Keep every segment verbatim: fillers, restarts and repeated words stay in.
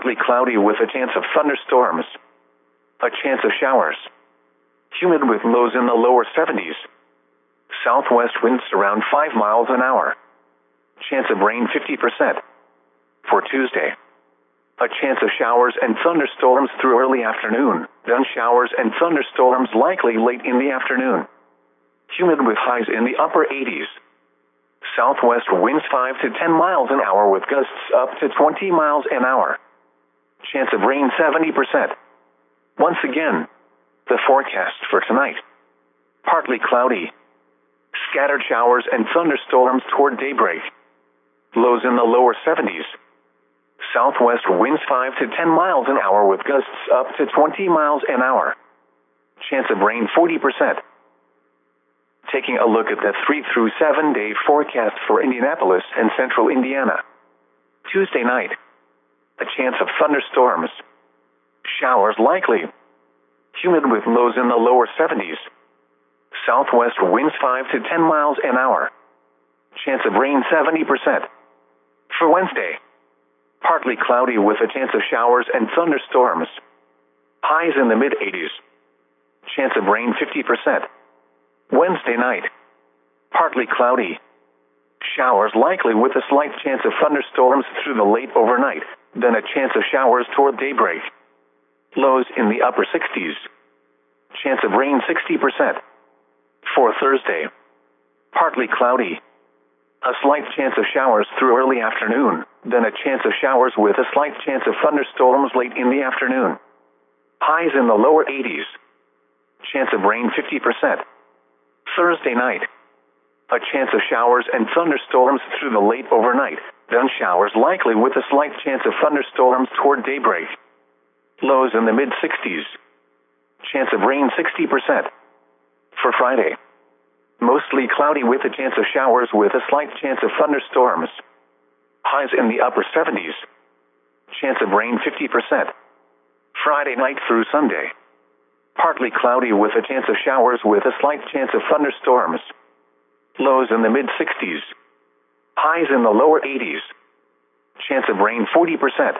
partly cloudy with a chance of thunderstorms. A chance of showers. Humid with lows in the lower seventies. Southwest winds around five miles an hour. Chance of rain fifty percent. For Tuesday, a chance of showers and thunderstorms through early afternoon, then showers and thunderstorms likely late in the afternoon. Humid with highs in the upper eighties. Southwest winds five to ten miles an hour with gusts up to twenty miles an hour. Chance of rain seventy percent. Once again, the forecast for tonight. Partly cloudy. Scattered showers and thunderstorms toward daybreak. Lows in the lower seventies. Southwest winds five to ten miles an hour with gusts up to twenty miles an hour. Chance of rain forty percent. Taking a look at the three through seven day forecast for Indianapolis and central Indiana. Tuesday night. A chance of thunderstorms. Showers likely. Humid with lows in the lower seventies. Southwest winds five to ten miles an hour. Chance of rain seventy percent. For Wednesday, partly cloudy with a chance of showers and thunderstorms. Highs in the mid eighties. Chance of rain fifty percent. Wednesday night, partly cloudy. Showers likely with a slight chance of thunderstorms through the late overnight, then a chance of showers toward daybreak. Lows in the upper sixties. Chance of rain sixty percent. For Thursday, partly cloudy. A slight chance of showers through early afternoon, then a chance of showers with a slight chance of thunderstorms late in the afternoon. Highs in the lower eighties. Chance of rain fifty percent. Thursday night, a chance of showers and thunderstorms through the late overnight, then showers likely with a slight chance of thunderstorms toward daybreak. Lows in the mid sixties. Chance of rain sixty percent. For Friday, mostly cloudy with a chance of showers with a slight chance of thunderstorms. Highs in the upper seventies. Chance of rain fifty percent. Friday night through Sunday, partly cloudy with a chance of showers with a slight chance of thunderstorms. Lows in the mid sixties. Highs in the lower eighties. Chance of rain forty percent.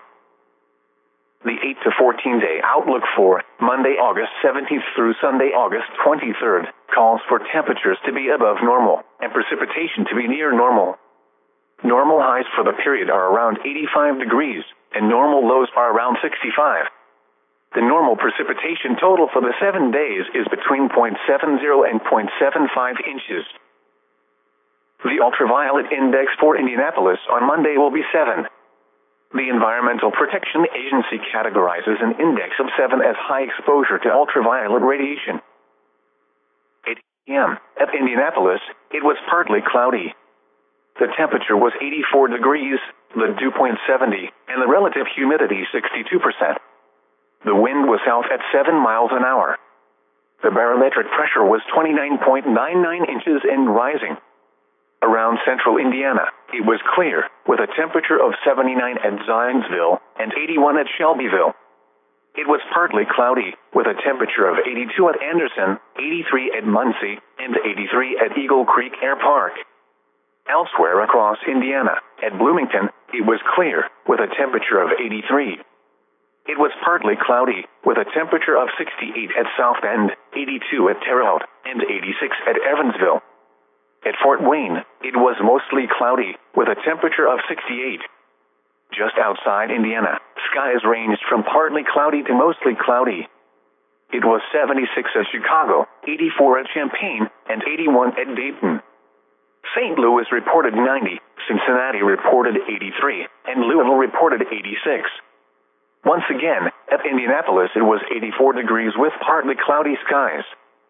The eight to fourteen day outlook for Monday, August seventeenth through Sunday, August twenty-third, calls for temperatures to be above normal and precipitation to be near normal. Normal highs for the period are around eighty-five degrees, and normal lows are around sixty-five. The normal precipitation total for the seven days is between zero point seven zero and zero point seven five inches. The ultraviolet index for Indianapolis on Monday will be seven. The Environmental Protection Agency categorizes an index of seven as high exposure to ultraviolet radiation. eight p m At Indianapolis, it was partly cloudy. The temperature was eighty-four degrees, the dew point seventy, and the relative humidity sixty-two percent. The wind was south at seven miles an hour. The barometric pressure was twenty-nine point nine nine inches and rising. Around central Indiana, it was clear, with a temperature of seventy-nine at Zionsville and eighty-one at Shelbyville. It was partly cloudy, with a temperature of eighty-two at Anderson, eighty-three at Muncie, and eighty-three at Eagle Creek Air Park. Elsewhere across Indiana, at Bloomington, it was clear, with a temperature of eighty-three. It was partly cloudy, with a temperature of sixty-eight at South Bend, eighty-two at Terre Haute, and eighty-six at Evansville. At Fort Wayne, it was mostly cloudy, with a temperature of sixty-eight. Just outside Indiana, skies ranged from partly cloudy to mostly cloudy. It was seventy-six at Chicago, eighty-four at Champaign, and eighty-one at Dayton. Saint Louis reported ninety, Cincinnati reported eighty-three, and Louisville reported eighty-six. Once again, at Indianapolis it was eighty-four degrees with partly cloudy skies.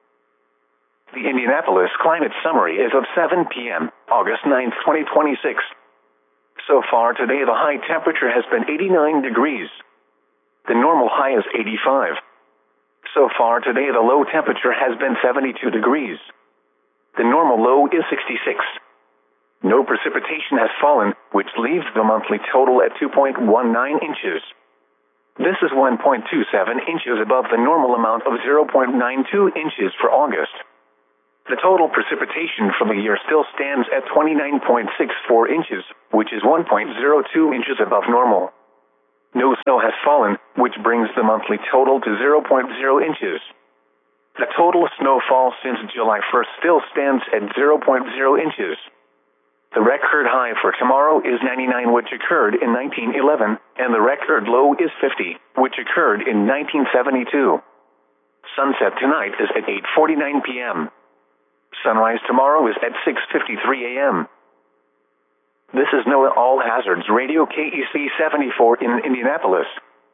The Indianapolis Climate Summary is of seven p m, August ninth, twenty twenty-six. So far today the high temperature has been eighty-nine degrees. The normal high is eighty-five. So far today the low temperature has been seventy-two degrees. The normal low is sixty-six. No precipitation has fallen, which leaves the monthly total at two point one nine inches. This is one point two seven inches above the normal amount of zero point nine two inches for August. The total precipitation for the year still stands at twenty-nine point six four inches, which is one point zero two inches above normal. No snow has fallen, which brings the monthly total to zero point zero inches. The total snowfall since July first still stands at zero point zero inches. The record high for tomorrow is ninety-nine, which occurred in nineteen eleven, and the record low is fifty, which occurred in nineteen seventy-two. Sunset tonight is at eight forty-nine p m Sunrise tomorrow is at six fifty-three a m This is NOAA All Hazards Radio K E C seventy-four in Indianapolis.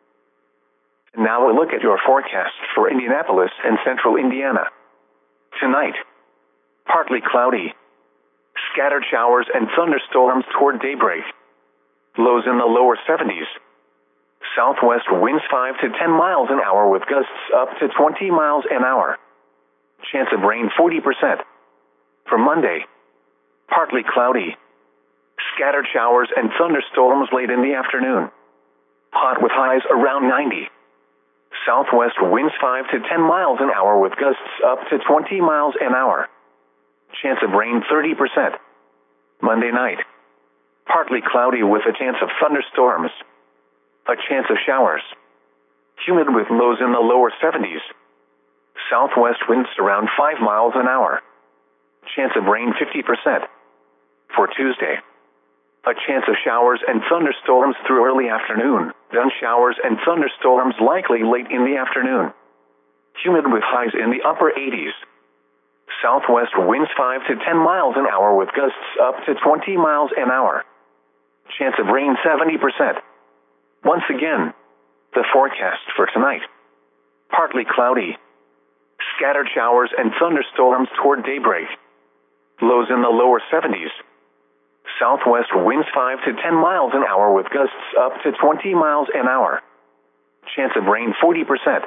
Now a look at your forecast for Indianapolis and central Indiana. Tonight, partly cloudy. Scattered showers and thunderstorms toward daybreak. Lows in the lower seventies. Southwest winds five to ten miles an hour with gusts up to twenty miles an hour. Chance of rain forty percent. For Monday, partly cloudy. Scattered showers and thunderstorms late in the afternoon. Hot with highs around ninety. Southwest winds five to ten miles an hour with gusts up to twenty miles an hour. Chance of rain thirty percent. Monday night, partly cloudy with a chance of thunderstorms. A chance of showers. Humid with lows in the lower seventies. Southwest winds around five miles an hour. Chance of rain fifty percent. For Tuesday, a chance of showers and thunderstorms through early afternoon, then showers and thunderstorms likely late in the afternoon. Humid with highs in the upper eighties. Southwest winds five to ten miles an hour with gusts up to twenty miles an hour. Chance of rain seventy percent. Once again, the forecast for tonight. Partly cloudy. Scattered showers and thunderstorms toward daybreak. Lows in the lower seventies. Southwest winds five to ten miles an hour with gusts up to twenty miles an hour. Chance of rain forty percent.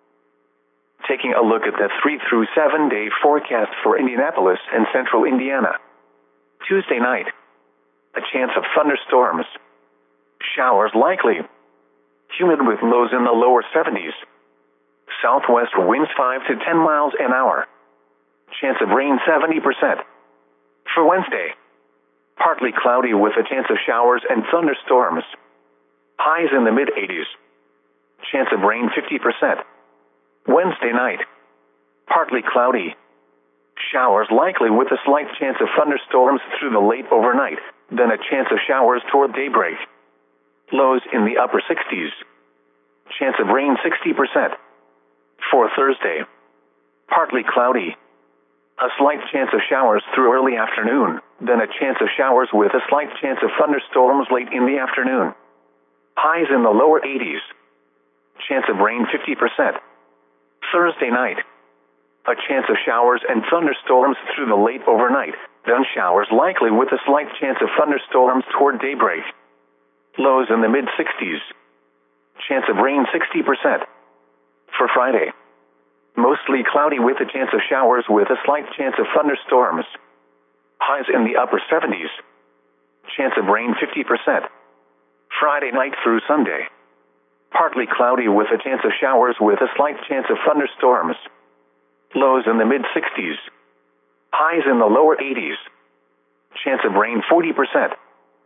Taking a look at the three through seven day forecast for Indianapolis and central Indiana. Tuesday night, a chance of thunderstorms. Showers likely. Humid with lows in the lower seventies. Southwest winds five to ten miles an hour. Chance of rain seventy percent. For Wednesday, partly cloudy with a chance of showers and thunderstorms. Highs in the mid eighties. Chance of rain fifty percent. Wednesday night, partly cloudy. Showers likely with a slight chance of thunderstorms through the late overnight, then a chance of showers toward daybreak. Lows in the upper sixties. Chance of rain sixty percent. For Thursday, partly cloudy. A slight chance of showers through early afternoon, then a chance of showers with a slight chance of thunderstorms late in the afternoon. Highs in the lower eighties. Chance of rain fifty percent. Thursday night, a chance of showers and thunderstorms through the late overnight, then showers likely with a slight chance of thunderstorms toward daybreak. Lows in the mid sixties. Chance of rain sixty percent. For Friday, mostly cloudy with a chance of showers with a slight chance of thunderstorms. Highs in the upper seventies. Chance of rain fifty percent. Friday night through Sunday, partly cloudy with a chance of showers with a slight chance of thunderstorms. Lows in the mid sixties. Highs in the lower eighties. Chance of rain forty percent.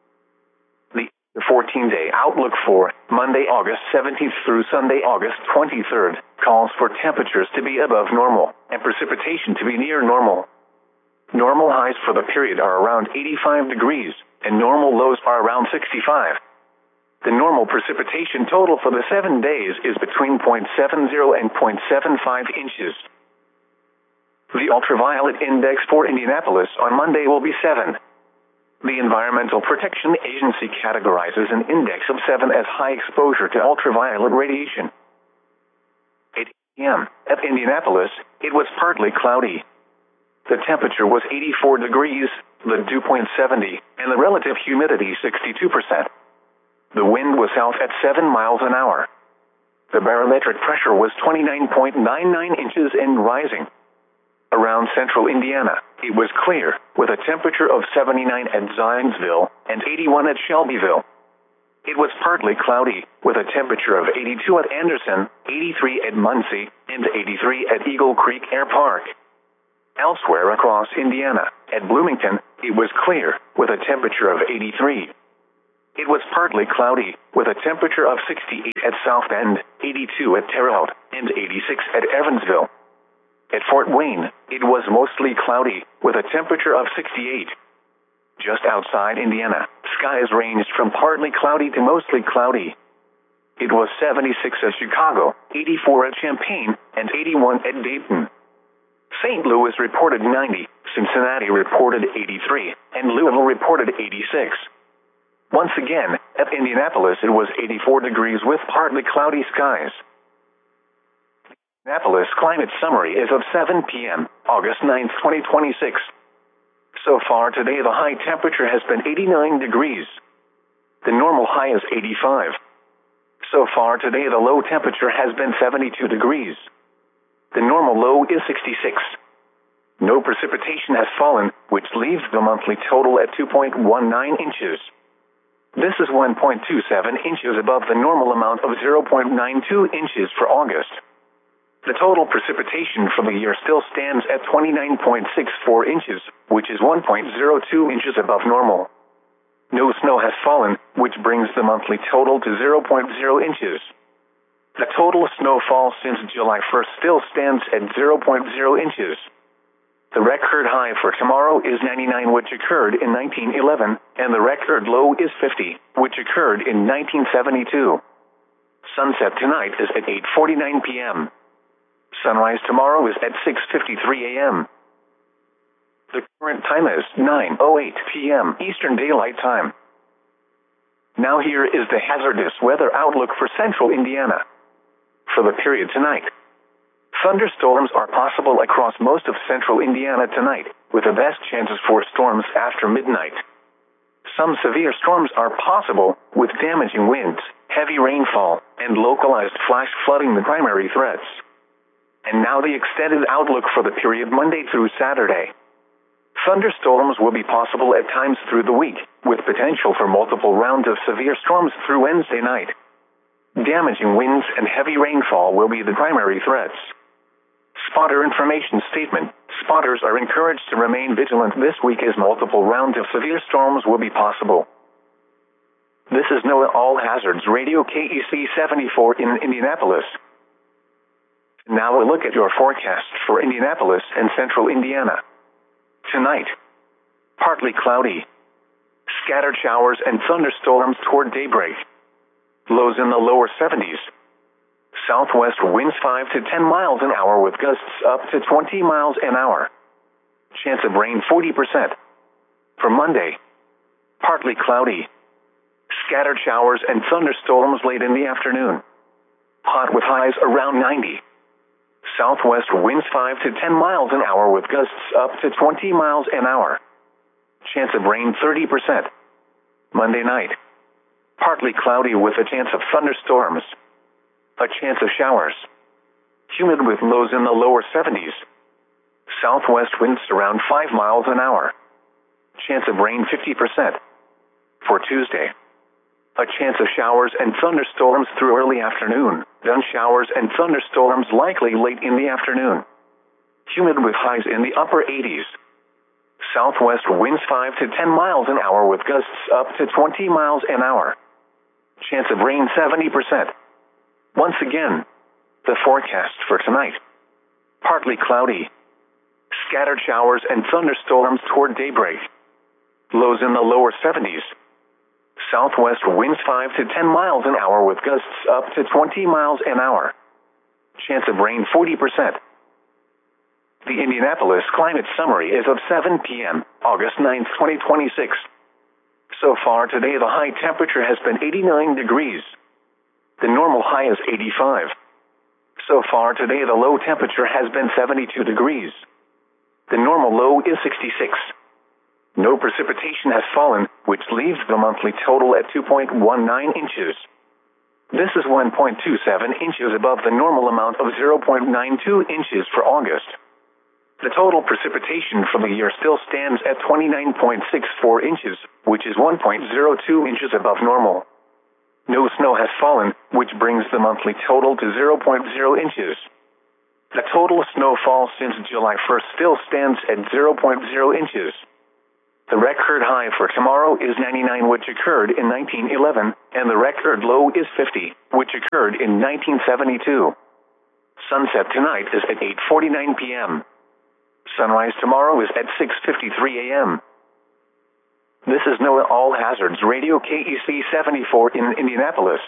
The fourteen day outlook for Monday, August seventeenth through Sunday, August twenty-third, calls for temperatures to be above normal and precipitation to be near normal. Normal highs for the period are around eighty-five degrees, and normal lows are around sixty-five. The normal precipitation total for the seven days is between zero point seven zero and zero point seven five inches. The ultraviolet index for Indianapolis on Monday will be seven. The Environmental Protection Agency categorizes an index of seven as high exposure to ultraviolet radiation. eight a m at Indianapolis, it was partly cloudy. The temperature was eighty-four degrees, the dew point seventy, and the relative humidity sixty-two percent. The wind was south at seven miles an hour. The barometric pressure was twenty-nine point nine nine inches and rising. Around central Indiana, it was clear, with a temperature of seventy-nine at Zionsville and eighty-one at Shelbyville. It was partly cloudy, with a temperature of eighty-two at Anderson, eighty-three at Muncie, and eighty-three at Eagle Creek Air Park. Elsewhere across Indiana, at Bloomington, it was clear, with a temperature of eighty-three. it was partly cloudy, with a temperature of sixty-eight at South Bend, eighty-two at Terre Haute, and eighty-six at Evansville. At Fort Wayne, it was mostly cloudy, with a temperature of sixty-eight. Just outside Indiana, skies ranged from partly cloudy to mostly cloudy. It was seventy-six at Chicago, eighty-four at Champaign, and eighty-one at Dayton. Saint Louis reported ninety, Cincinnati reported eighty-three, and Louisville reported eighty-six. Once again, at Indianapolis it was eighty-four degrees with partly cloudy skies. Indianapolis climate summary is of seven p m, August ninth, twenty twenty-six. So far today the high temperature has been eighty-nine degrees. The normal high is eighty-five. So far today the low temperature has been seventy-two degrees. The normal low is sixty-six. No precipitation has fallen, which leaves the monthly total at two point one nine inches. This is one point two seven inches above the normal amount of zero point nine two inches for August. The total precipitation for the year still stands at twenty-nine point six four inches, which is one point zero two inches above normal. No snow has fallen, which brings the monthly total to zero point zero inches. The total snowfall since July first still stands at zero point zero inches. The record high for tomorrow is ninety-nine, which occurred in nineteen eleven, and the record low is fifty, which occurred in nineteen seventy-two. Sunset tonight is at eight forty-nine p m Sunrise tomorrow is at six fifty-three a m The current time is nine oh eight p m Eastern Daylight Time. Now here is the hazardous weather outlook for central Indiana. For the period tonight, thunderstorms are possible across most of central Indiana tonight, with the best chances for storms after midnight. Some severe storms are possible, with damaging winds, heavy rainfall, and localized flash flooding the primary threats. And now the extended outlook for the period Monday through Saturday. Thunderstorms will be possible at times through the week, with potential for multiple rounds of severe storms through Wednesday night. Damaging winds and heavy rainfall will be the primary threats. Spotter information statement. Spotters are encouraged to remain vigilant this week as multiple rounds of severe storms will be possible. This is NOAA All Hazards Radio K E C seventy-four in Indianapolis. Now a look at your forecast for Indianapolis and central Indiana. Tonight, partly cloudy. Scattered showers and thunderstorms toward daybreak. Lows in the lower seventies. Southwest winds five to ten miles an hour with gusts up to twenty miles an hour. Chance of rain forty percent. For Monday, partly cloudy. Scattered showers and thunderstorms late in the afternoon. Hot with highs around ninety. Southwest winds five to ten miles an hour with gusts up to twenty miles an hour. Chance of rain thirty percent. Monday night, partly cloudy with a chance of thunderstorms. A chance of showers. Humid with lows in the lower seventies. Southwest winds around five miles an hour. Chance of rain fifty percent. For Tuesday, a chance of showers and thunderstorms through early afternoon, then showers and thunderstorms likely late in the afternoon. Humid with highs in the upper eighties. Southwest winds five to ten miles an hour with gusts up to twenty miles an hour. Chance of rain seventy percent. Once again, the forecast for tonight. Partly cloudy. Scattered showers and thunderstorms toward daybreak. Lows in the lower seventies. Southwest winds five to ten miles an hour with gusts up to twenty miles an hour. Chance of rain forty percent. The Indianapolis climate summary is of seven p m, August ninth, twenty twenty-six. So far today the high temperature has been eighty-nine degrees. The normal high is eighty-five. So far today the low temperature has been seventy-two degrees. The normal low is sixty-six. No precipitation has fallen, which leaves the monthly total at two point one nine inches. This is one point two seven inches above the normal amount of zero point nine two inches for August. The total precipitation for the year still stands at twenty-nine point six four inches, which is one point zero two inches above normal. No snow has fallen, which brings the monthly total to zero point zero inches. The total snowfall since July first still stands at zero point zero inches. The record high for tomorrow is ninety-nine, which occurred in nineteen eleven, and the record low is fifty, which occurred in nineteen seventy-two. Sunset tonight is at eight forty-nine p m Sunrise tomorrow is at six fifty-three a m This is NOAA All Hazards Radio K E C seventy-four in Indianapolis.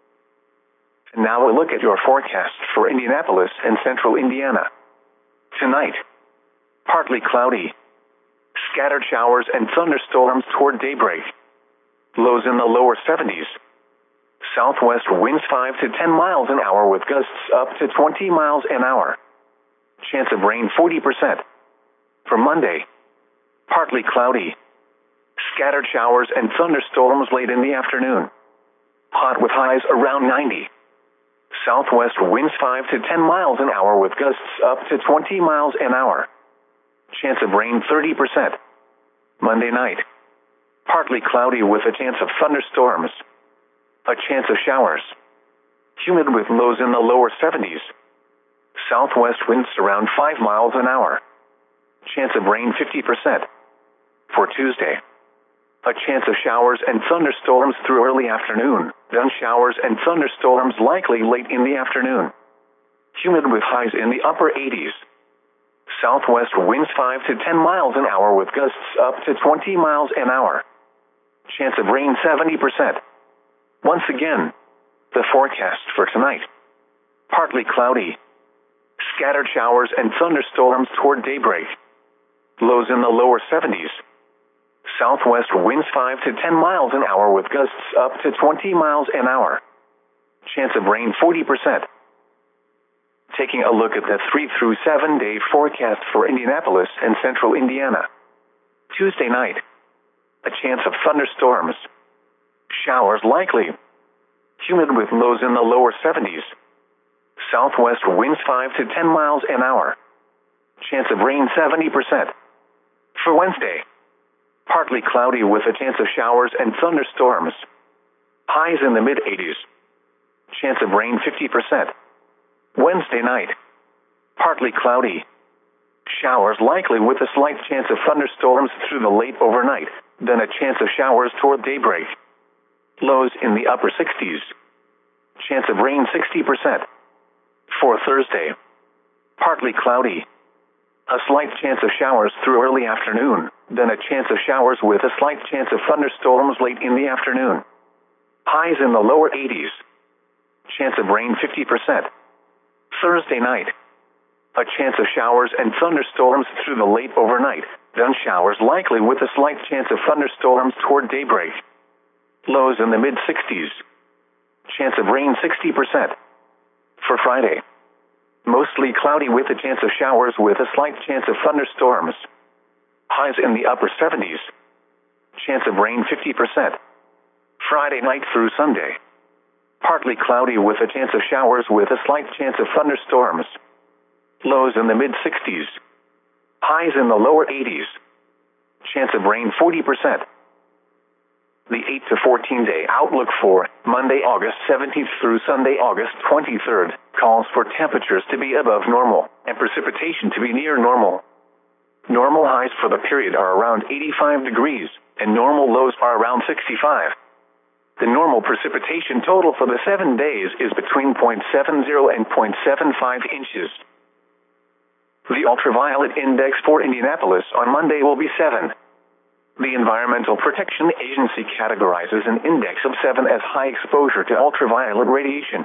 And now a look at your forecast for Indianapolis and central Indiana. Tonight, partly cloudy. Scattered showers and thunderstorms toward daybreak. Lows in the lower seventies. Southwest winds five to ten miles an hour with gusts up to twenty miles an hour. Chance of rain forty percent. For Monday, partly cloudy. Scattered showers and thunderstorms late in the afternoon. Hot with highs around ninety. Southwest winds five to ten miles an hour with gusts up to twenty miles an hour. Chance of rain thirty percent. Monday night, partly cloudy with a chance of thunderstorms. A chance of showers. Humid with lows in the lower seventies. Southwest winds around five miles an hour. Chance of rain fifty percent. For Tuesday, a chance of showers and thunderstorms through early afternoon, then showers and thunderstorms likely late in the afternoon. Humid with highs in the upper eighties. Southwest winds five to ten miles an hour with gusts up to twenty miles an hour. Chance of rain seventy percent. Once again, the forecast for tonight. Partly cloudy. Scattered showers and thunderstorms toward daybreak. Lows in the lower seventies. Southwest winds five to ten miles an hour with gusts up to twenty miles an hour. Chance of rain forty percent. Taking a look at the three through seven day forecast for Indianapolis and central Indiana. Tuesday night, a chance of thunderstorms. Showers likely. Humid with lows in the lower seventies. Southwest winds five to ten miles an hour. Chance of rain seventy percent. For Wednesday, partly cloudy with a chance of showers and thunderstorms. Highs in the mid eighties. Chance of rain fifty percent. Wednesday night, partly cloudy. Showers likely with a slight chance of thunderstorms through the late overnight, then a chance of showers toward daybreak. Lows in the upper sixties. Chance of rain sixty percent. For Thursday, partly cloudy. A slight chance of showers through early afternoon, then a chance of showers with a slight chance of thunderstorms late in the afternoon. Highs in the lower eighties. Chance of rain fifty percent. Thursday night, a chance of showers and thunderstorms through the late overnight, then showers likely with a slight chance of thunderstorms toward daybreak. Lows in the mid sixties. Chance of rain sixty percent. For Friday, mostly cloudy with a chance of showers with a slight chance of thunderstorms. Highs in the upper seventies. Chance of rain fifty percent. Friday night through Sunday, partly cloudy with a chance of showers with a slight chance of thunderstorms. Lows in the mid sixties. Highs in the lower eighties. Chance of rain forty percent. The eight to fourteen day outlook for Monday, August seventeenth through Sunday, August twenty-third, calls for temperatures to be above normal and precipitation to be near normal. Normal highs for the period are around eighty-five degrees, and normal lows are around sixty-five. The normal precipitation total for the seven days is between zero point seven zero and zero point seven five inches. The ultraviolet index for Indianapolis on Monday will be seven. The Environmental Protection Agency categorizes an index of seven as high exposure to ultraviolet radiation.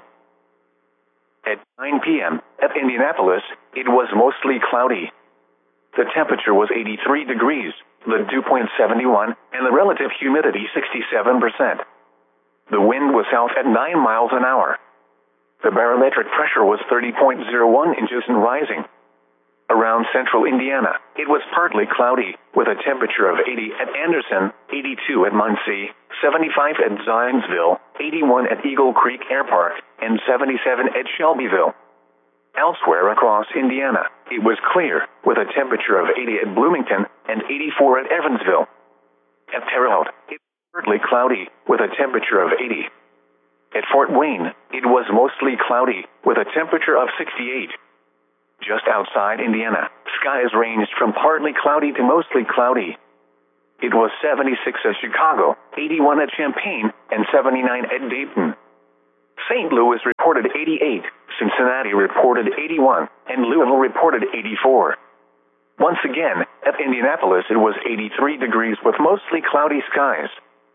At nine p m at Indianapolis, it was mostly cloudy. The temperature was eighty-three degrees, the dew point seventy-one, and the relative humidity sixty-seven percent. The wind was south at nine miles an hour. The barometric pressure was thirty point zero one inches and rising. Around central Indiana, it was partly cloudy, with a temperature of eighty at Anderson, eighty-two at Muncie, seventy-five at Zionsville, eighty-one at Eagle Creek Air Park, and seventy-seven at Shelbyville. Elsewhere across Indiana, it was clear, with a temperature of eighty at Bloomington and eighty-four at Evansville. At Terre Haute, it was partly cloudy, with a temperature of eighty. At Fort Wayne, it was mostly cloudy, with a temperature of sixty-eight. Just outside Indiana, skies ranged from partly cloudy to mostly cloudy. It was seventy-six at Chicago, eighty-one at Champaign, and seventy-nine at Dayton. Saint Louis reported eighty-eight, Cincinnati reported eighty-one, and Louisville reported eighty-four. Once again, at Indianapolis it was eighty-three degrees with mostly cloudy skies.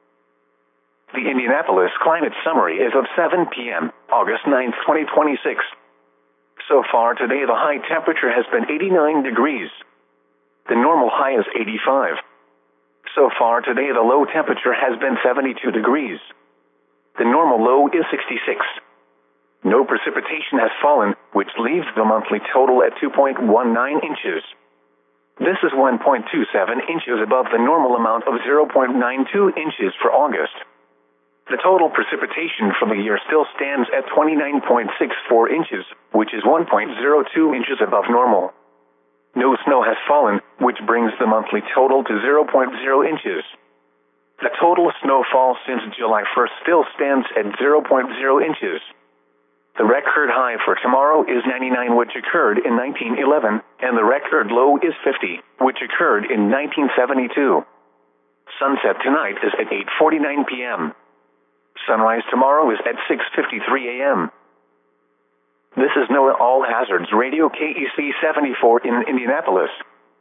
The Indianapolis Climate Summary is of seven p m, August ninth, twenty twenty-six. So far today the high temperature has been eighty-nine degrees. The normal high is eighty-five. So far today the low temperature has been seventy-two degrees. The normal low is sixty-six. No precipitation has fallen, which leaves the monthly total at two point one nine inches. This is one point two seven inches above the normal amount of zero point nine two inches for August. The total precipitation for the year still stands at twenty-nine point six four inches, which is one point zero two inches above normal. No snow has fallen, which brings the monthly total to zero point zero inches. The total snowfall since July first still stands at zero point zero inches. The record high for tomorrow is ninety-nine, which occurred in nineteen eleven, and the record low is fifty, which occurred in nineteen seventy-two. Sunset tonight is at eight forty-nine p m Sunrise tomorrow is at six fifty-three a m This is NOAA All Hazards Radio K E C seventy-four in Indianapolis.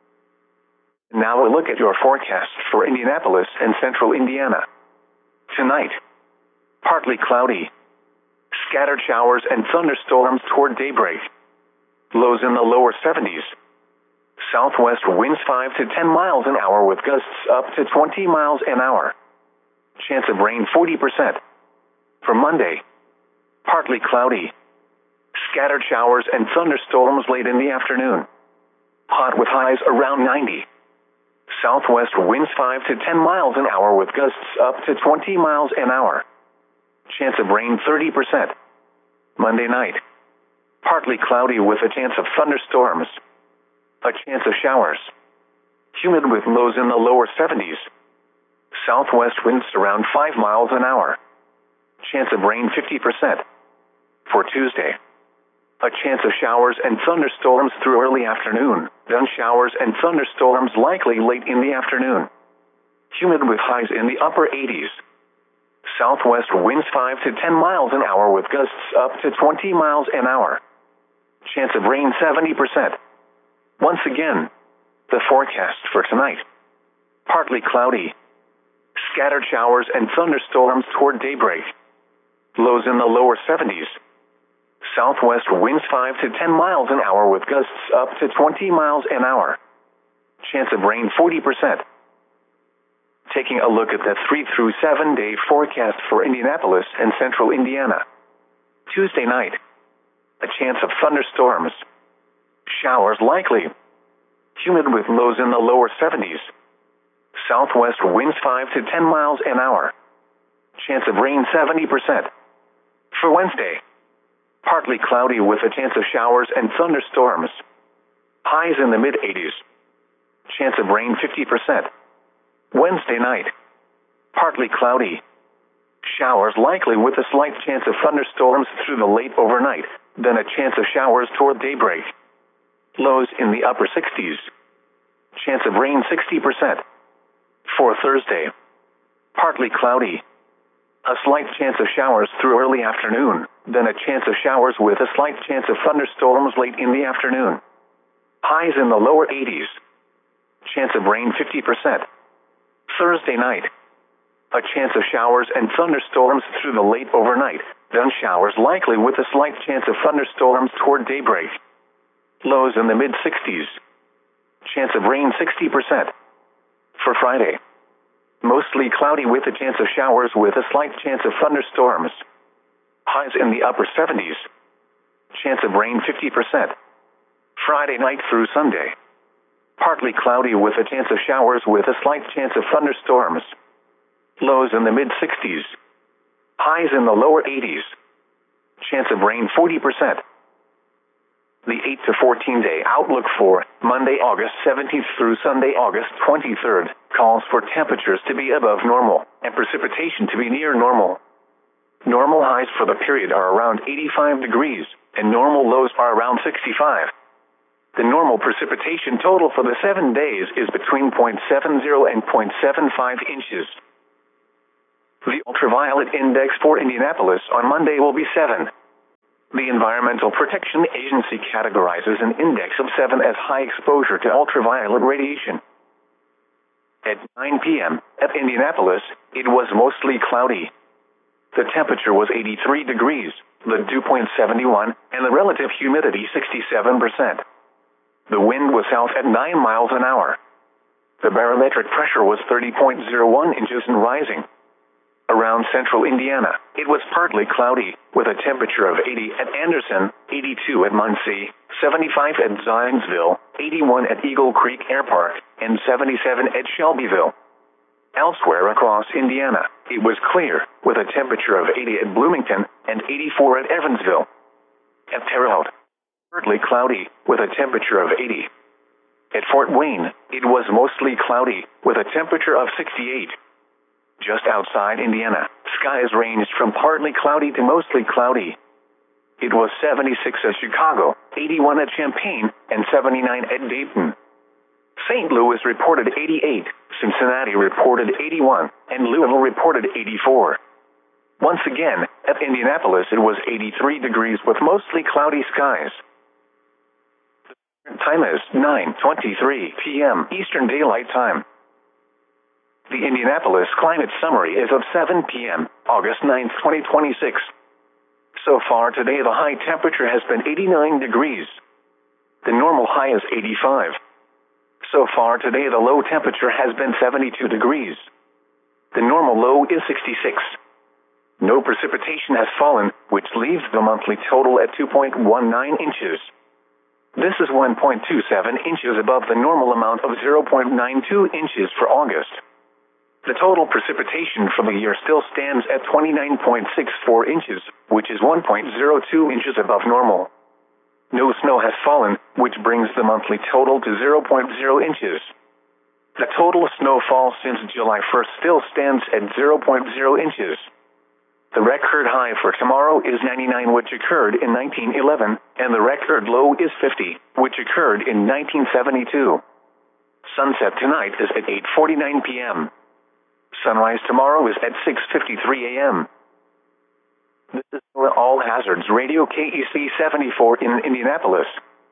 Now a look at your forecast for Indianapolis and central Indiana. Tonight, partly cloudy. Scattered showers and thunderstorms toward daybreak. Lows in the lower seventies. Southwest winds five to ten miles an hour with gusts up to twenty miles an hour. Chance of rain forty percent. For Monday, partly cloudy. Scattered showers and thunderstorms late in the afternoon. Hot with highs around ninety. Southwest winds five to ten miles an hour with gusts up to twenty miles an hour. Chance of rain thirty percent. Monday night, partly cloudy with a chance of thunderstorms. A chance of showers. Humid with lows in the lower seventies. Southwest winds around five miles an hour. Chance of rain fifty percent. For Tuesday, a chance of showers and thunderstorms through early afternoon, then showers and thunderstorms likely late in the afternoon. Humid with highs in the upper eighties. Southwest winds five to ten miles an hour with gusts up to twenty miles an hour. Chance of rain seventy percent. Once again, the forecast for tonight. Partly cloudy. Scattered showers and thunderstorms toward daybreak. Lows in the lower seventies. Southwest winds five to ten miles an hour with gusts up to twenty miles an hour. Chance of rain forty percent. Taking a look at the three through seven day forecast for Indianapolis and central Indiana. Tuesday night, a chance of thunderstorms. Showers likely. Humid with lows in the lower seventies. Southwest winds five to ten miles an hour. Chance of rain seventy percent. For Wednesday, partly cloudy with a chance of showers and thunderstorms. Highs in the mid eighties. Chance of rain fifty percent. Wednesday night, partly cloudy. Showers likely with a slight chance of thunderstorms through the late overnight, then a chance of showers toward daybreak. Lows in the upper sixties. Chance of rain sixty percent. For Thursday, partly cloudy. A slight chance of showers through early afternoon, then a chance of showers with a slight chance of thunderstorms late in the afternoon. Highs in the lower eighties. Chance of rain fifty percent. Thursday night, a chance of showers and thunderstorms through the late overnight, then showers likely with a slight chance of thunderstorms toward daybreak. Lows in the mid sixties. Chance of rain sixty percent. For Friday, mostly cloudy with a chance of showers with a slight chance of thunderstorms. Highs in the upper seventies. Chance of rain fifty percent. Friday night through Sunday, partly cloudy with a chance of showers with a slight chance of thunderstorms. Lows in the mid sixties. Highs in the lower eighties. Chance of rain forty percent. The eight to fourteen day outlook for Monday, August seventeenth through Sunday, August twenty-third, calls for temperatures to be above normal and precipitation to be near normal. Normal highs for the period are around eighty-five degrees, and normal lows are around sixty-five. The normal precipitation total for the seven days is between zero point seven zero and zero point seven five inches. The ultraviolet index for Indianapolis on Monday will be seven. The Environmental Protection Agency categorizes an index of seven as high exposure to ultraviolet radiation. At nine p m at Indianapolis, it was mostly cloudy. The temperature was eighty-three degrees, the dew point seventy-one, and the relative humidity sixty-seven percent. The wind was south at nine miles an hour. The barometric pressure was thirty point zero one inches and rising. Around central Indiana, it was partly cloudy, with a temperature of eighty at Anderson, eighty-two at Muncie, seventy-five at Zionsville, eighty-one at Eagle Creek Air Park, and seventy-seven at Shelbyville. Elsewhere across Indiana, it was clear, with a temperature of eighty at Bloomington and eighty-four at Evansville. At Terre Haute, partly cloudy, with a temperature of eighty. At Fort Wayne, it was mostly cloudy, with a temperature of sixty-eight. Just outside Indiana, skies ranged from partly cloudy to mostly cloudy. It was seventy-six at Chicago, eighty-one at Champaign, and seventy-nine at Dayton. Saint Louis reported eighty-eight, Cincinnati reported eighty-one, and Louisville reported eighty-four. Once again, at Indianapolis it was eighty-three degrees with mostly cloudy skies. The time is nine twenty-three p m Eastern Daylight Time. The Indianapolis Climate Summary is of seven p m, August ninth, twenty twenty-six. So far today the high temperature has been eighty-nine degrees. The normal high is eighty-five. So far today the low temperature has been seventy-two degrees. The normal low is sixty-six. No precipitation has fallen, which leaves the monthly total at two point one nine inches. This is one point two seven inches above the normal amount of zero point nine two inches for August. The total precipitation for the year still stands at twenty-nine point six four inches, which is one point zero two inches above normal. No snow has fallen, which brings the monthly total to zero point zero inches. The total snowfall since July first still stands at zero point zero inches. The record high for tomorrow is ninety-nine, which occurred in nineteen eleven, and the record low is fifty, which occurred in nineteen seventy-two. Sunset tonight is at eight forty-nine p m Sunrise tomorrow is at six fifty-three a m This is All Hazards Radio K E C seventy-four in Indianapolis.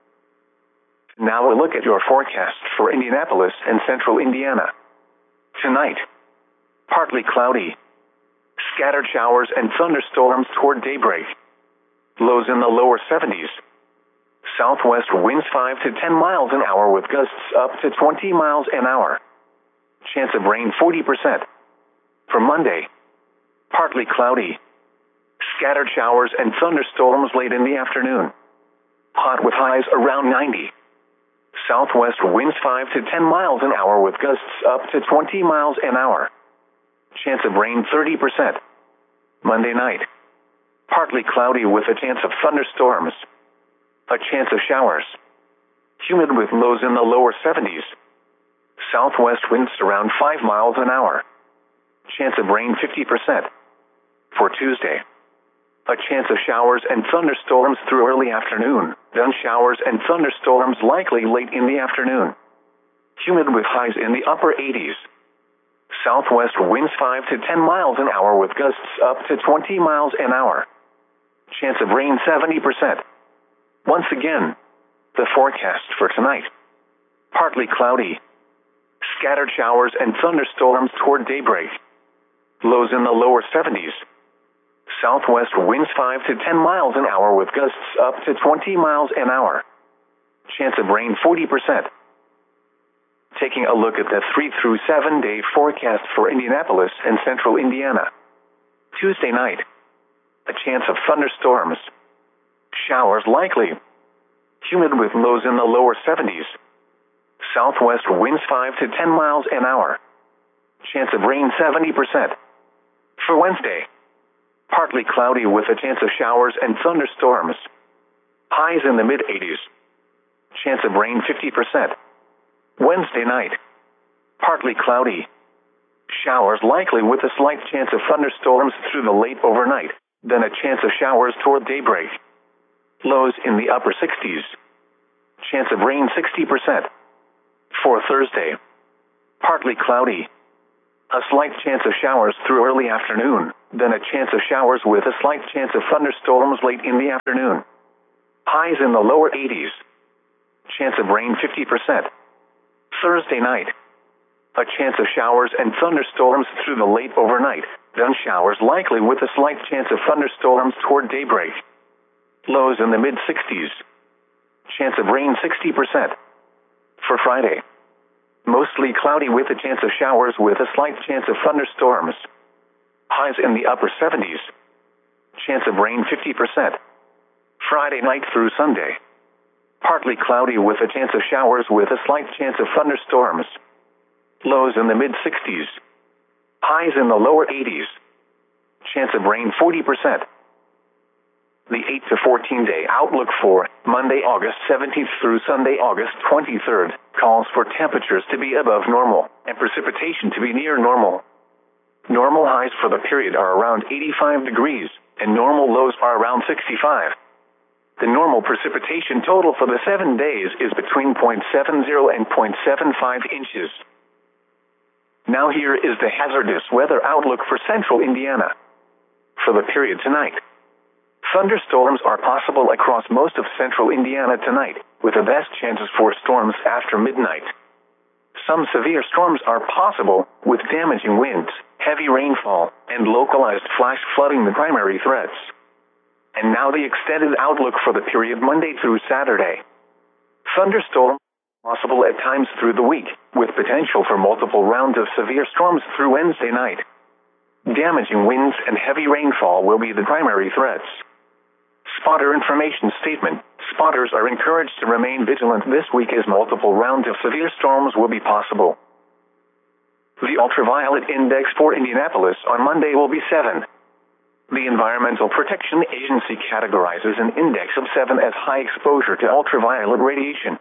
Now a look at your forecast for Indianapolis and central Indiana. Tonight, partly cloudy. Scattered showers and thunderstorms toward daybreak. Lows in the lower seventies. Southwest winds five to ten miles an hour with gusts up to twenty miles an hour. Chance of rain forty percent. For Monday, partly cloudy. Scattered showers and thunderstorms late in the afternoon. Hot with highs around ninety. Southwest winds five to ten miles an hour with gusts up to twenty miles an hour. Chance of rain thirty percent. Monday night, partly cloudy with a chance of thunderstorms. A chance of showers. Humid with lows in the lower seventies. Southwest winds around five miles an hour. Chance of rain fifty percent. For Tuesday, a chance of showers and thunderstorms through early afternoon, then showers and thunderstorms likely late in the afternoon. Humid with highs in the upper eighties. Southwest winds five to ten miles an hour with gusts up to twenty miles an hour. Chance of rain seventy percent. Once again, the forecast for tonight. Partly cloudy. Scattered showers and thunderstorms toward daybreak. Lows in the lower seventies. Southwest winds five to ten miles an hour with gusts up to twenty miles an hour. Chance of rain forty percent. Taking a look at the three through seven day forecast for Indianapolis and central Indiana. Tuesday night, a chance of thunderstorms. Showers likely. Humid with lows in the lower seventies. Southwest winds five to ten miles an hour. Chance of rain seventy percent. For Wednesday, partly cloudy with a chance of showers and thunderstorms. Highs in the mid eighties. Chance of rain fifty percent. Wednesday night, partly cloudy. Showers likely with a slight chance of thunderstorms through the late overnight, then a chance of showers toward daybreak. Lows in the upper sixties. Chance of rain sixty percent. For Thursday, partly cloudy. A slight chance of showers through early afternoon, then a chance of showers with a slight chance of thunderstorms late in the afternoon. Highs in the lower eighties. Chance of rain fifty percent. Thursday night, a chance of showers and thunderstorms through the late overnight, then showers likely with a slight chance of thunderstorms toward daybreak. Lows in the mid-sixties. Chance of rain sixty percent. For Friday, mostly cloudy with a chance of showers with a slight chance of thunderstorms. Highs in the upper seventies. Chance of rain fifty percent. Friday night through Sunday, partly cloudy with a chance of showers with a slight chance of thunderstorms. Lows in the mid-sixties. Highs in the lower eighties. Chance of rain forty percent. The eight to fourteen day outlook for Monday, August seventeenth through Sunday, August twenty-third, calls for temperatures to be above normal and precipitation to be near normal. Normal highs for the period are around eighty-five degrees, and normal lows are around sixty-five. The normal precipitation total for the seven days is between zero point seven zero and zero point seven five inches. Now here is the hazardous weather outlook for central Indiana. For the period tonight, thunderstorms are possible across most of central Indiana tonight, with the best chances for storms after midnight. Some severe storms are possible, with damaging winds, heavy rainfall, and localized flash flooding the primary threats. And now the extended outlook for the period Monday through Saturday. Thunderstorms possible at times through the week, with potential for multiple rounds of severe storms through Wednesday night. Damaging winds and heavy rainfall will be the primary threats. Spotter information statement. Spotters are encouraged to remain vigilant this week as multiple rounds of severe storms will be possible. The ultraviolet index for Indianapolis on Monday will be seven. The Environmental Protection Agency categorizes an index of seven as high exposure to ultraviolet radiation.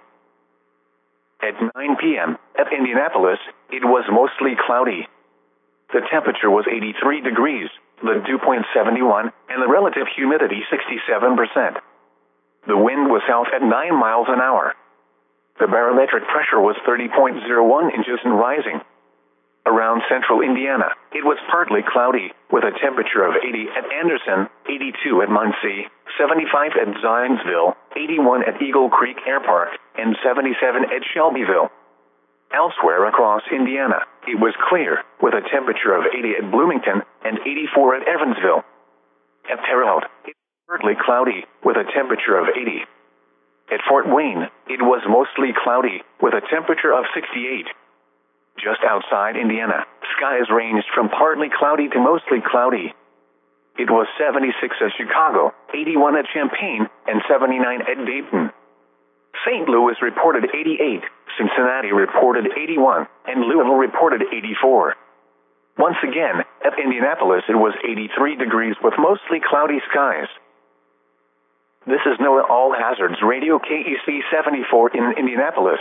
At nine p m at Indianapolis, it was mostly cloudy. The temperature was eighty-three degrees, the dew point seventy-one, and the relative humidity sixty-seven percent. The wind was south at nine miles an hour. The barometric pressure was thirty point zero one inches and rising. Around central Indiana, it was partly cloudy, with a temperature of eighty at Anderson, eighty-two at Muncie, seventy-five at Zionsville, eighty-one at Eagle Creek Air Park, and seventy-seven at Shelbyville. Elsewhere across Indiana, it was clear, with a temperature of eighty at Bloomington and eighty-four at Evansville. At Terre Haute, it was partly cloudy, with a temperature of eighty. At Fort Wayne, it was mostly cloudy, with a temperature of sixty-eight. Just outside Indiana, skies ranged from partly cloudy to mostly cloudy. It was seventy-six at Chicago, eighty-one at Champaign, and seventy-nine at Dayton. Saint Louis reported eighty-eight, Cincinnati reported eighty-one, and Louisville reported eighty-four. Once again, at Indianapolis it was eighty-three degrees with mostly cloudy skies. This is NOAA All Hazards Radio K E C seventy-four in Indianapolis.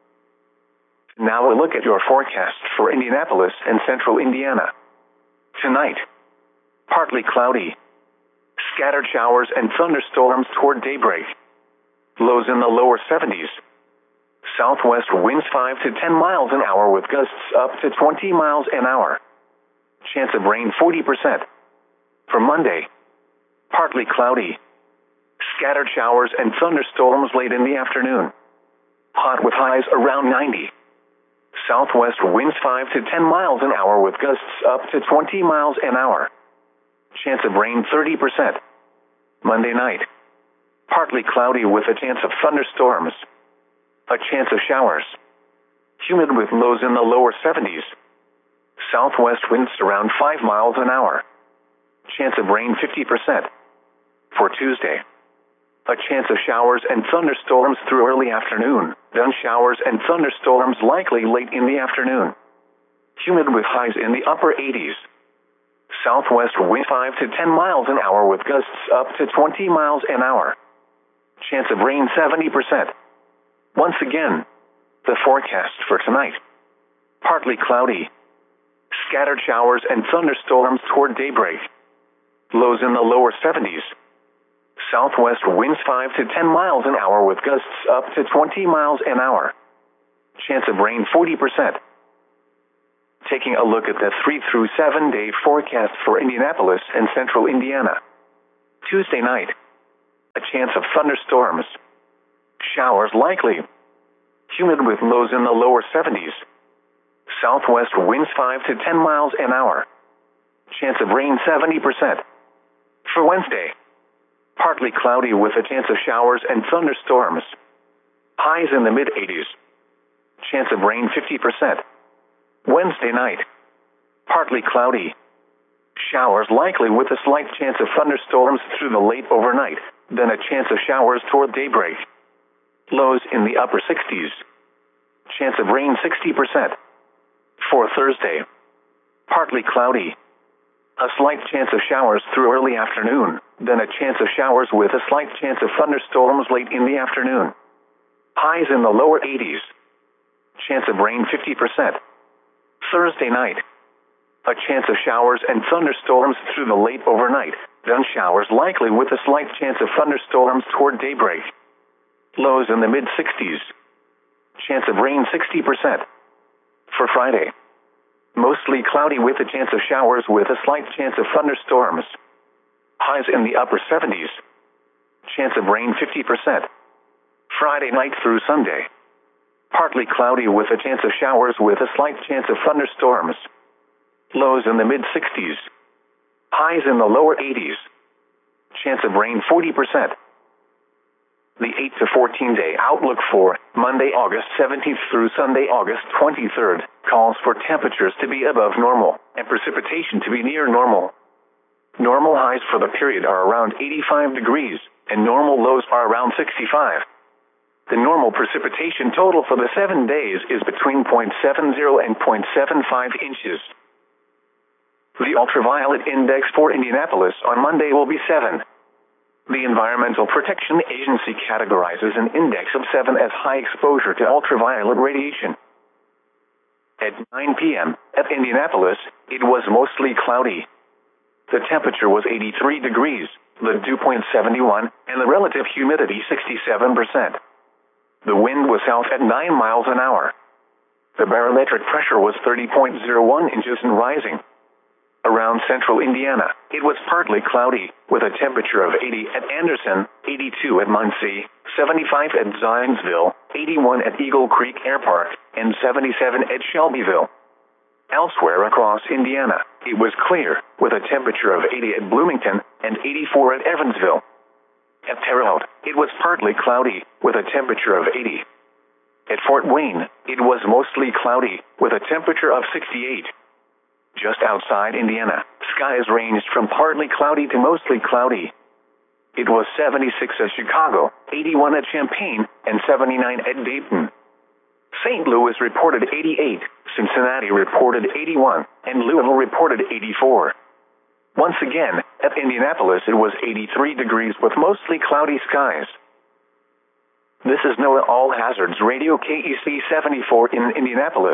Now a look at your forecast for Indianapolis and central Indiana. Tonight, partly cloudy. Scattered showers and thunderstorms toward daybreak. Lows in the lower seventies. Southwest winds five to ten miles an hour with gusts up to twenty miles an hour. Chance of rain forty percent. For Monday, partly cloudy. Scattered showers and thunderstorms late in the afternoon. Hot with highs around ninety. Southwest winds five to ten miles an hour with gusts up to twenty miles an hour. Chance of rain thirty percent. Monday night, partly cloudy with a chance of thunderstorms. A chance of showers. Humid with lows in the lower seventies. Southwest winds around five miles an hour. Chance of rain fifty percent. For Tuesday, a chance of showers and thunderstorms through early afternoon, then showers and thunderstorms likely late in the afternoon. Humid with highs in the upper eighties. Southwest wind five to ten miles an hour with gusts up to twenty miles an hour. Chance of rain seventy percent. Once again, the forecast for tonight. Partly cloudy. Scattered showers and thunderstorms toward daybreak. Lows in the lower seventies. Southwest winds five to ten miles an hour with gusts up to twenty miles an hour. Chance of rain forty percent. Taking a look at the three through seven day forecast for Indianapolis and central Indiana. Tuesday night. A chance of thunderstorms. Showers likely. Humid with lows in the lower seventies. Southwest winds five to ten miles an hour. Chance of rain seventy percent. For Wednesday. Partly cloudy with a chance of showers and thunderstorms. Highs in the mid eighties. Chance of rain fifty percent. Wednesday night. Partly cloudy. Showers likely with a slight chance of thunderstorms through the late overnight, then a chance of showers toward daybreak. Lows in the upper sixties. Chance of rain sixty percent. For Thursday. Partly cloudy. A slight chance of showers through early afternoon, then a chance of showers with a slight chance of thunderstorms late in the afternoon. Highs in the lower eighties. Chance of rain fifty percent. Thursday night. A chance of showers and thunderstorms through the late overnight, then showers likely with a slight chance of thunderstorms toward daybreak. Lows in the mid sixties. Chance of rain sixty percent. For Friday. Mostly cloudy with a chance of showers with a slight chance of thunderstorms. Highs in the upper seventies. Chance of rain fifty percent. Friday night through Sunday. Partly cloudy with a chance of showers with a slight chance of thunderstorms. Lows in the mid sixties. Highs in the lower eighties. Chance of rain forty percent. The eight to fourteen day outlook for Monday, August seventeenth through Sunday, August twenty-third, calls for temperatures to be above normal and precipitation to be near normal. Normal highs for the period are around eighty-five degrees, and normal lows are around sixty-five. The normal precipitation total for the seven days is between zero point seven zero and zero point seven five inches. The ultraviolet index for Indianapolis on Monday will be seven. The Environmental Protection Agency categorizes an index of seven as high exposure to ultraviolet radiation. At nine p.m. at Indianapolis, it was mostly cloudy. The temperature was eighty-three degrees, the dew point seventy-one, and the relative humidity sixty-seven percent. The wind was south at nine miles an hour. The barometric pressure was thirty point zero one inches and rising. Around central Indiana, it was partly cloudy, with a temperature of eighty at Anderson, eighty-two at Muncie, seventy-five at Zionsville, eighty-one at Eagle Creek Air Park, and seventy-seven at Shelbyville. Elsewhere across Indiana, it was clear, with a temperature of eighty at Bloomington and eighty-four at Evansville. At Terre Haute, it was partly cloudy, with a temperature of eighty. At Fort Wayne, it was mostly cloudy, with a temperature of sixty-eight. Just outside Indiana, skies ranged from partly cloudy to mostly cloudy. It was seventy-six at Chicago, eighty-one at Champaign, and seventy-nine at Dayton. Saint Louis reported eighty-eight, Cincinnati reported eighty-one, and Louisville reported eighty-four. Once again, at Indianapolis it was eighty-three degrees with mostly cloudy skies. This is NOAA All Hazards Radio K E C seventy-four in Indianapolis.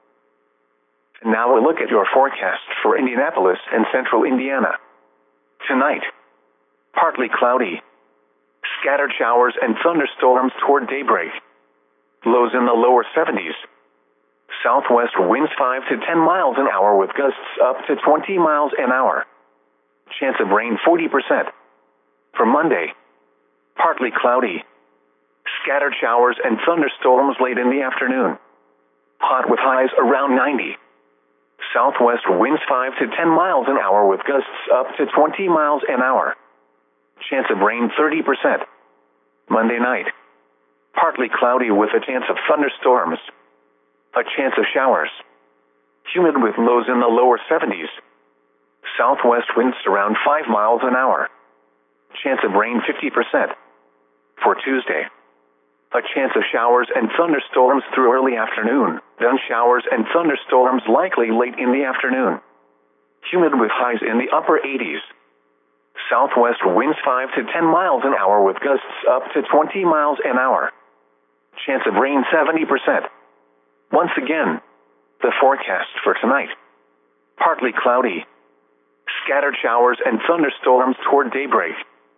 Now a look at your forecast for Indianapolis and central Indiana. Tonight. Partly cloudy. Scattered showers and thunderstorms toward daybreak. Lows in the lower seventies. Southwest winds five to ten miles an hour with gusts up to twenty miles an hour. Chance of rain forty percent. For Monday. Partly cloudy. Scattered showers and thunderstorms late in the afternoon. Hot with highs around ninety. Southwest winds five to ten miles an hour with gusts up to twenty miles an hour. Chance of rain thirty percent. Monday night. Partly cloudy with a chance of thunderstorms. A chance of showers. Humid with lows in the lower seventies. Southwest winds around five miles an hour. Chance of rain fifty percent. For Tuesday. A chance of showers and thunderstorms through early afternoon, then showers and thunderstorms likely late in the afternoon. Humid with highs in the upper eighties. Southwest winds five to ten miles an hour with gusts up to twenty miles an hour. Chance of rain seventy percent. Once again, the forecast for tonight. Partly cloudy. Scattered showers and thunderstorms toward daybreak.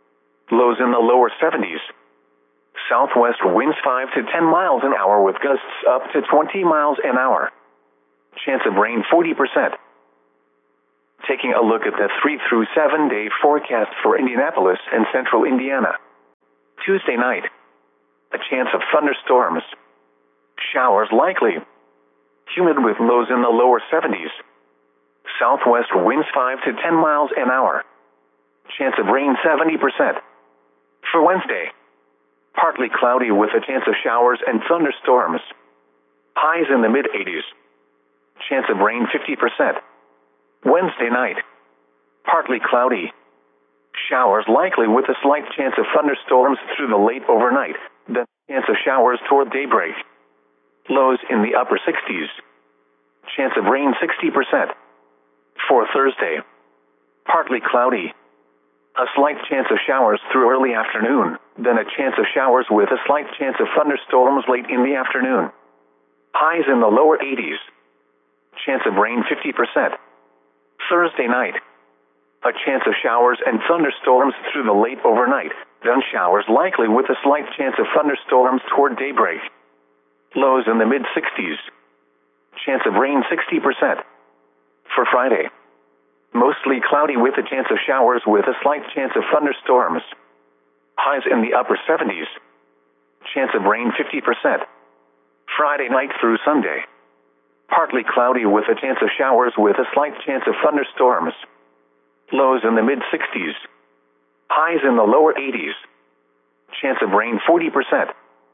Lows in the lower seventies. Southwest winds five to ten miles an hour with gusts up to twenty miles an hour. Chance of rain forty percent. Taking a look at the three through seven day forecast for Indianapolis and central Indiana. Tuesday night. A chance of thunderstorms. Showers likely. Humid with lows in the lower seventies. Southwest winds five to ten miles an hour. Chance of rain seventy percent. For Wednesday. Partly cloudy with a chance of showers and thunderstorms. Highs in the mid eighties. Chance of rain fifty percent. Wednesday night. Partly cloudy. Showers likely with a slight chance of thunderstorms through the late overnight, then chance of showers toward daybreak. Lows in the upper sixties. Chance of rain sixty percent. For Thursday. Partly cloudy. A slight chance of showers through early afternoon, then a chance of showers with a slight chance of thunderstorms late in the afternoon. Highs in the lower eighties. Chance of rain fifty percent. Thursday night. A chance of showers and thunderstorms through the late overnight, then showers likely with a slight chance of thunderstorms toward daybreak. Lows in the mid sixties. Chance of rain sixty percent. For Friday. Mostly cloudy with a chance of showers with a slight chance of thunderstorms. Highs in the upper seventies. Chance of rain fifty percent. Friday night through Sunday. Partly cloudy with a chance of showers with a slight chance of thunderstorms. Lows in the mid sixties. Highs in the lower eighties. Chance of rain forty percent.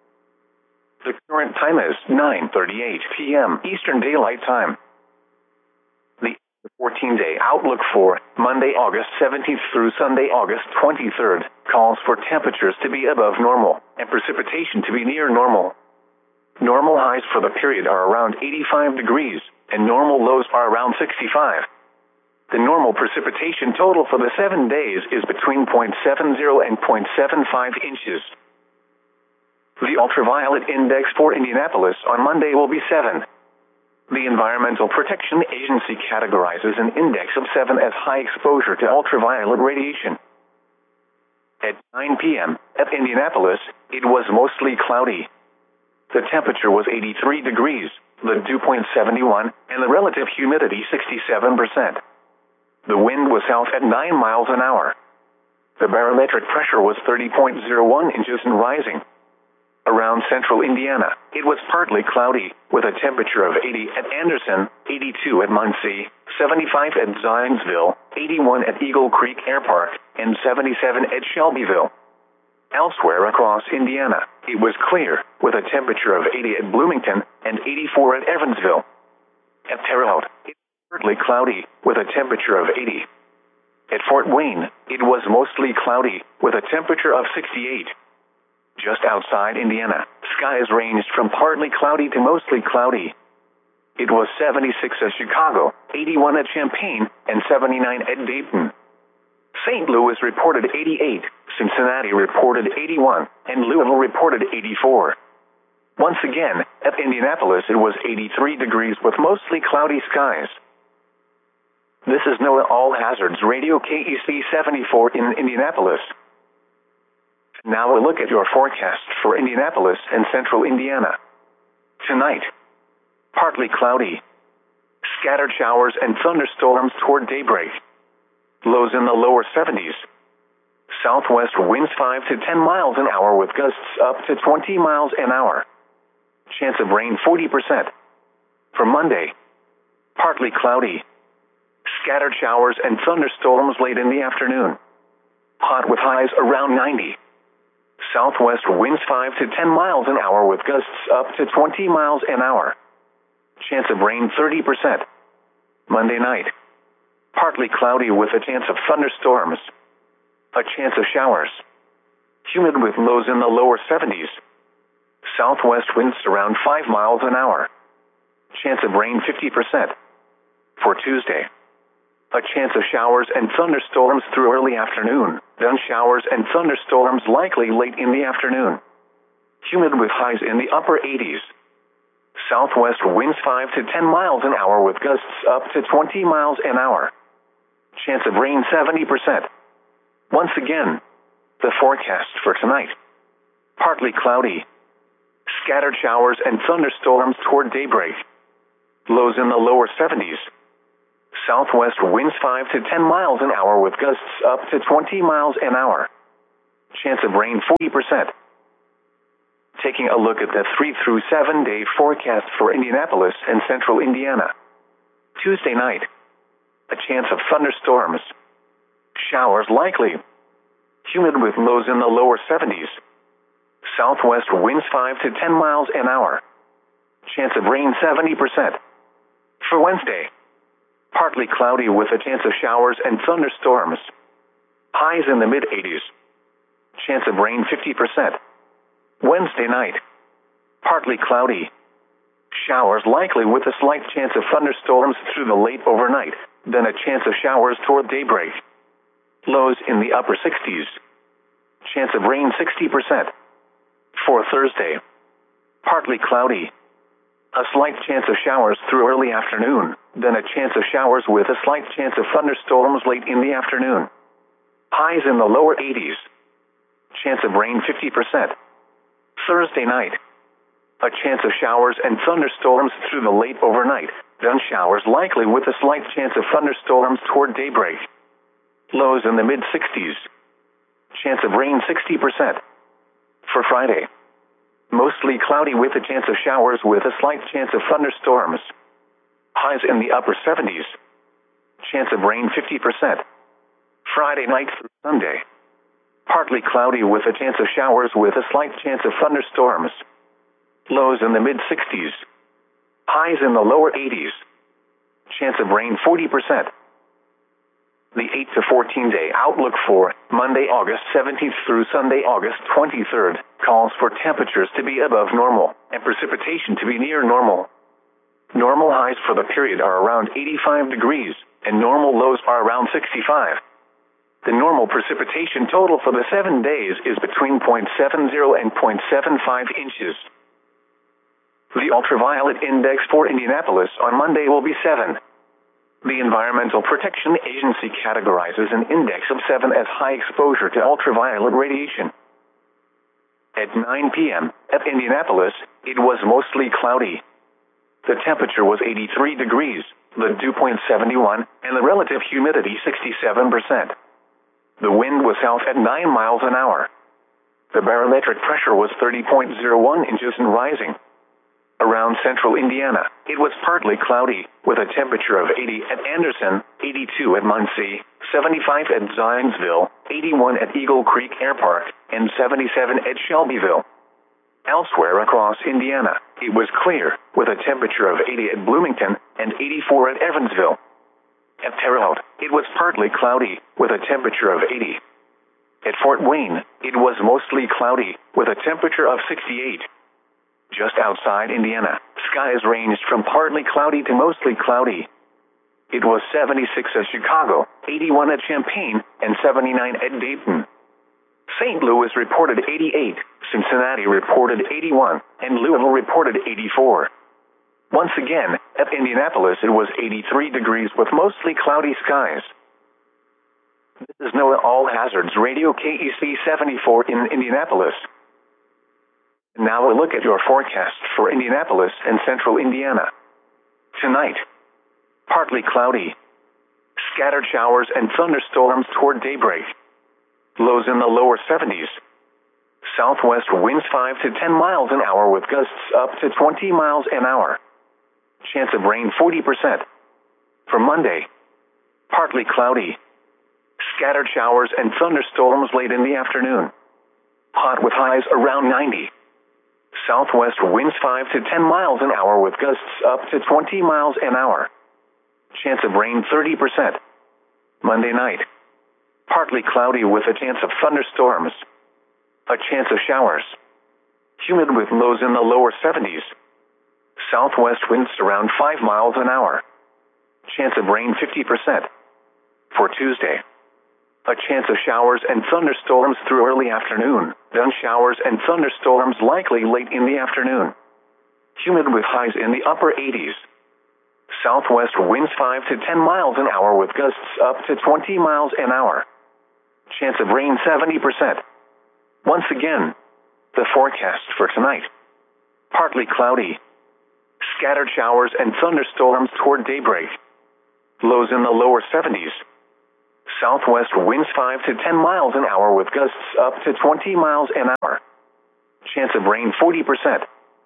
The current time is nine thirty-eight p m Eastern Daylight Time. The fourteen-day outlook for Monday, August seventeenth through Sunday, August twenty-third, calls for temperatures to be above normal and precipitation to be near normal. Normal highs for the period are around eighty-five degrees, and normal lows are around sixty-five. The normal precipitation total for the seven days is between zero point seven zero and zero point seven five inches. The ultraviolet index for Indianapolis on Monday will be seven. The Environmental Protection Agency categorizes an index of seven as high exposure to ultraviolet radiation. At nine p m at Indianapolis, it was mostly cloudy. The temperature was eighty-three degrees, the dew point seventy-one, and the relative humidity sixty-seven percent. The wind was south at nine miles an hour. The barometric pressure was thirty point zero one inches and rising. Around central Indiana, it was partly cloudy, with a temperature of eighty at Anderson, eighty-two at Muncie, seventy-five at Zionsville, eighty-one at Eagle Creek Air Park, and seventy-seven at Shelbyville. Elsewhere across Indiana, it was clear, with a temperature of eighty at Bloomington and eighty-four at Evansville. At Terre Haute, it was partly cloudy, with a temperature of eighty. At Fort Wayne, it was mostly cloudy, with a temperature of sixty-eight. Just outside Indiana, skies ranged from partly cloudy to mostly cloudy. It was seventy-six at Chicago, eighty-one at Champaign, and seventy-nine at Dayton. Saint Louis reported eighty-eight, Cincinnati reported eighty-one, and Louisville reported eighty-four. Once again, at Indianapolis it was eighty-three degrees with mostly cloudy skies. This is NOAA All Hazards Radio K E C seventy-four in Indianapolis. Now a look at your forecast for Indianapolis and central Indiana. Tonight, partly cloudy. Scattered showers and thunderstorms toward daybreak. Lows in the lower seventies. Southwest winds five to ten miles an hour with gusts up to twenty miles an hour. Chance of rain forty percent. For Monday, partly cloudy. Scattered showers and thunderstorms late in the afternoon. Hot with highs around ninety. Southwest winds five to ten miles an hour with gusts up to twenty miles an hour. Chance of rain thirty percent. Monday night. Partly cloudy with a chance of thunderstorms. A chance of showers. Humid with lows in the lower seventies. Southwest winds around five miles an hour. Chance of rain fifty percent. For Tuesday. A chance of showers and thunderstorms through early afternoon, then showers and thunderstorms likely late in the afternoon. Humid with highs in the upper eighties. Southwest winds five to ten miles an hour with gusts up to twenty miles an hour. Chance of rain seventy percent. Once again, The forecast for tonight: partly cloudy. Scattered showers and thunderstorms toward daybreak. Lows in the lower seventies. Southwest winds five to ten miles an hour with gusts up to twenty miles an hour. Chance of rain forty percent. Taking a look at the three through seven day forecast for Indianapolis and central Indiana. Tuesday night. A chance of thunderstorms. Showers likely. Humid with lows in the lower seventies. Southwest winds five to ten miles an hour. Chance of rain seventy percent. For Wednesday. Partly cloudy with a chance of showers and thunderstorms. Highs in the mid eighties. Chance of rain fifty percent. Wednesday night. Partly cloudy. Showers likely with a slight chance of thunderstorms through the late overnight, then a chance of showers toward daybreak. Lows in the upper sixties. Chance of rain sixty percent. For Thursday. Partly cloudy. A slight chance of showers through early afternoon, then a chance of showers with a slight chance of thunderstorms late in the afternoon. Highs in the lower eighties. Chance of rain fifty percent. Thursday night. A chance of showers and thunderstorms through the late overnight, then showers likely with a slight chance of thunderstorms toward daybreak. Lows in the mid sixties. Chance of rain sixty percent. For Friday. Mostly cloudy with a chance of showers with a slight chance of thunderstorms. Highs in the upper seventies. Chance of rain fifty percent. Friday night through Sunday. Partly cloudy with a chance of showers with a slight chance of thunderstorms. Lows in the mid sixties. Highs in the lower eighties. Chance of rain forty percent. The eight to fourteen day outlook for Monday, August seventeenth through Sunday, August twenty-third, calls for temperatures to be above normal and precipitation to be near normal. Normal highs for the period are around eighty-five degrees, and normal lows are around sixty-five. The normal precipitation total for the seven days is between zero point seven zero and zero point seven five inches. The ultraviolet index for Indianapolis on Monday will be seven. The Environmental Protection Agency categorizes an index of seven as high exposure to ultraviolet radiation. At nine p m at Indianapolis, it was mostly cloudy. The temperature was eighty-three degrees, the dew point seventy-one, and the relative humidity sixty-seven percent. The wind was south at nine miles an hour. The barometric pressure was thirty point zero one inches and rising. Around central Indiana, it was partly cloudy, with a temperature of eighty at Anderson, eighty-two at Muncie, seventy-five at Zionsville, eighty-one at Eagle Creek Air Park, and seventy-seven at Shelbyville. Elsewhere across Indiana, it was clear, with a temperature of eighty at Bloomington and eighty-four at Evansville. At Terre Haute, it was partly cloudy, with a temperature of eighty. At Fort Wayne, it was mostly cloudy, with a temperature of sixty-eight. Just outside Indiana, skies ranged from partly cloudy to mostly cloudy. It was seventy-six at Chicago, eighty-one at Champaign, and seventy-nine at Dayton. Saint Louis reported eighty-eight, Cincinnati reported eighty-one, and Louisville reported eighty-four. Once again, at Indianapolis it was eighty-three degrees with mostly cloudy skies. This is NOAA All Hazards Radio K E C seventy-four in Indianapolis. Now a look at your forecast for Indianapolis and central Indiana. Tonight. Partly cloudy. Scattered showers and thunderstorms toward daybreak. Lows in the lower seventies. Southwest winds five to ten miles an hour with gusts up to twenty miles an hour. Chance of rain forty percent. For Monday. Partly cloudy. Scattered showers and thunderstorms late in the afternoon. Hot with highs around ninety. Southwest winds five to ten miles an hour with gusts up to twenty miles an hour. Chance of rain thirty percent. Monday night. Partly cloudy with a chance of thunderstorms. A chance of showers. Humid with lows in the lower seventies. Southwest winds around five miles an hour. Chance of rain fifty percent. For Tuesday. A chance of showers and thunderstorms through early afternoon, then showers and thunderstorms likely late in the afternoon. Humid with highs in the upper eighties. Southwest winds five to ten miles an hour with gusts up to twenty miles an hour. Chance of rain seventy percent. Once again, the forecast for tonight. Partly cloudy. Scattered showers and thunderstorms toward daybreak. Lows in the lower seventies. Southwest winds five to ten miles an hour with gusts up to twenty miles an hour. Chance of rain forty percent.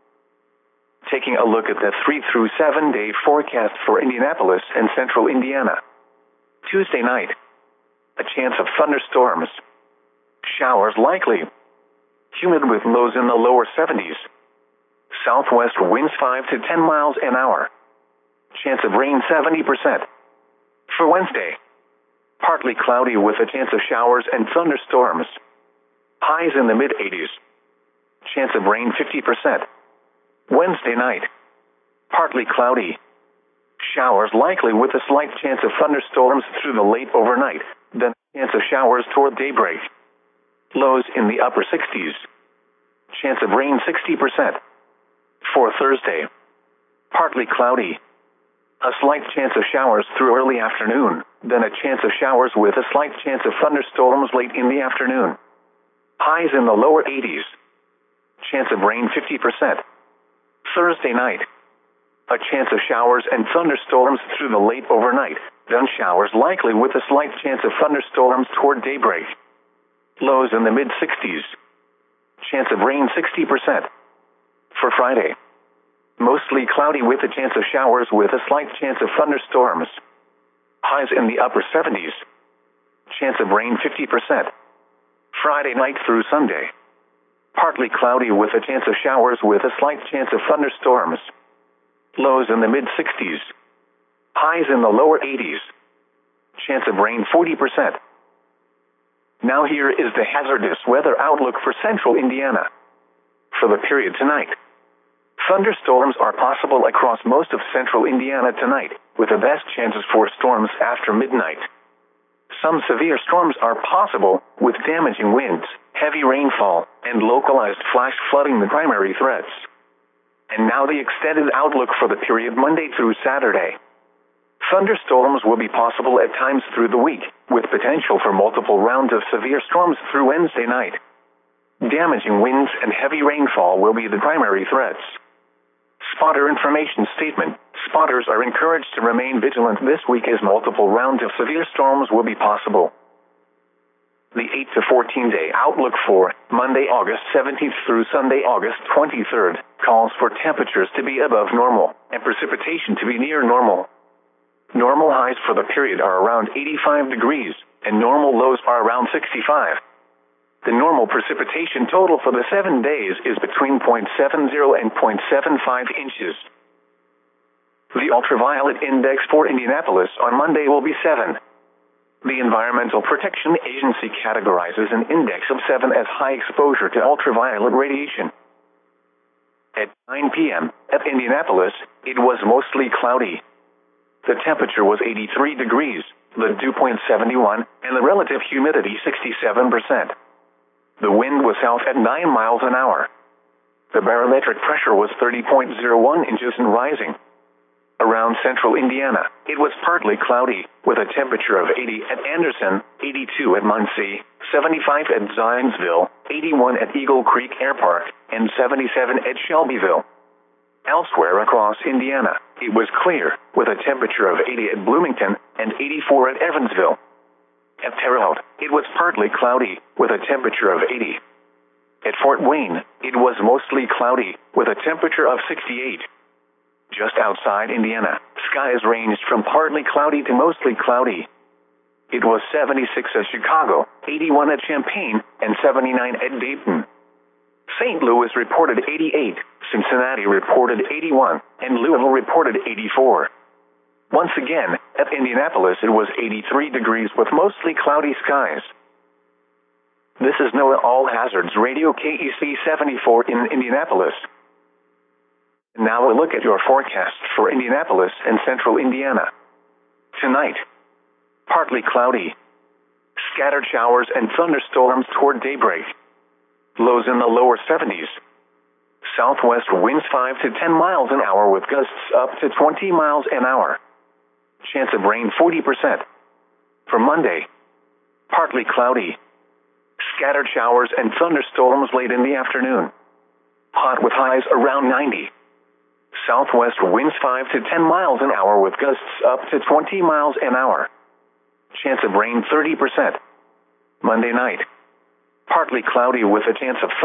Taking a look at the three through seven day forecast for Indianapolis and central Indiana. Tuesday night. A chance of thunderstorms. Showers likely. Humid with lows in the lower seventies. Southwest winds five to ten miles an hour. Chance of rain seventy percent. For Wednesday. Partly cloudy with a chance of showers and thunderstorms. Highs in the mid eighties. Chance of rain fifty percent. Wednesday night. Partly cloudy. Showers likely with a slight chance of thunderstorms through the late overnight, then chance of showers toward daybreak. Lows in the upper sixties. Chance of rain sixty percent. For Thursday. Partly cloudy. A slight chance of showers through early afternoon, then a chance of showers with a slight chance of thunderstorms late in the afternoon. Highs in the lower eighties. Chance of rain fifty percent. Thursday night. A chance of showers and thunderstorms through the late overnight, then showers likely with a slight chance of thunderstorms toward daybreak. Lows in the mid sixties. Chance of rain sixty percent. For Friday. Mostly cloudy with a chance of showers with a slight chance of thunderstorms. Highs in the upper seventies. Chance of rain fifty percent. Friday night through Sunday. Partly cloudy with a chance of showers with a slight chance of thunderstorms. Lows in the mid sixties. Highs in the lower eighties. Chance of rain forty percent. Now here is the hazardous weather outlook for central Indiana. For the period tonight. Thunderstorms are possible across most of central Indiana tonight, with the best chances for storms after midnight. Some severe storms are possible, with damaging winds, heavy rainfall, and localized flash flooding the primary threats. And now the extended outlook for the period Monday through Saturday. Thunderstorms will be possible at times through the week, with potential for multiple rounds of severe storms through Wednesday night. Damaging winds and heavy rainfall will be the primary threats. Spotter information statement. Spotters are encouraged to remain vigilant this week as multiple rounds of severe storms will be possible. The eight to fourteen day outlook for Monday, August seventeenth through Sunday, August twenty-third, calls for temperatures to be above normal and precipitation to be near normal. Normal highs for the period are around eighty-five degrees, and normal lows are around sixty-five. The normal precipitation total for the seven days is between zero point seven zero and zero point seven five inches. The ultraviolet index for Indianapolis on Monday will be seven. The Environmental Protection Agency categorizes an index of seven as high exposure to ultraviolet radiation. At nine p m at Indianapolis, it was mostly cloudy. The temperature was eighty-three degrees, the dew point seventy-one, and the relative humidity sixty-seven percent. The wind was south at nine miles an hour. The barometric pressure was thirty point zero one inches and rising. Around central Indiana, it was partly cloudy, with a temperature of eighty at Anderson, eighty-two at Muncie, seventy-five at Zionsville, eighty-one at Eagle Creek Air Park, and seventy-seven at Shelbyville. Elsewhere across Indiana, it was clear, with a temperature of eighty at Bloomington and eighty-four at Evansville. At Terre Haute, it was partly cloudy, with a temperature of eighty. At Fort Wayne, it was mostly cloudy, with a temperature of sixty-eight. Just outside Indiana, skies ranged from partly cloudy to mostly cloudy. It was seventy-six at Chicago, eighty-one at Champaign, and seventy-nine at Dayton. Saint Louis reported eighty-eight, Cincinnati reported eighty-one, and Louisville reported eighty-four. Once again, at Indianapolis it was eighty-three degrees with mostly cloudy skies. This is NOAA All Hazards Radio K E C seventy-four in Indianapolis. Now a look at your forecast for Indianapolis and central Indiana. Tonight, partly cloudy. Scattered showers and thunderstorms toward daybreak. Lows in the lower seventies. Southwest winds five to ten miles an hour with gusts up to twenty miles an hour. Chance of rain forty percent. For Monday, partly cloudy. Scattered showers and thunderstorms late in the afternoon. Hot with highs around ninety. Southwest winds five to ten miles an hour with gusts up to twenty miles an hour. Chance of rain thirty percent. Monday night. Partly cloudy with a chance of